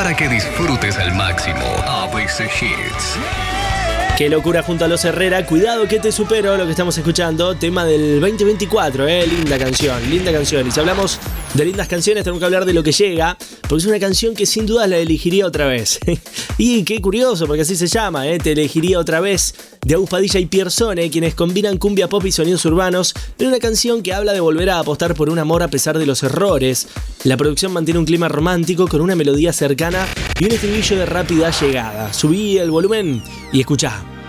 para que disfrutes al máximo ABC Hits. Qué locura junto a los Herrera, cuidado que te supero, lo que estamos escuchando, tema del 2024, linda canción. Y si hablamos de lindas canciones tenemos que hablar de Lo que llega, porque es una canción que sin duda la elegiría otra vez. Y qué curioso, porque así se llama, Te elegiría otra vez, de Agus Padilla y Pierzone, quienes combinan cumbia pop y sonidos urbanos en una canción que habla de volver a apostar por un amor a pesar de los errores. La producción mantiene un clima romántico con una melodía cercana y un estribillo de rápida llegada. Subí el volumen y escuchá.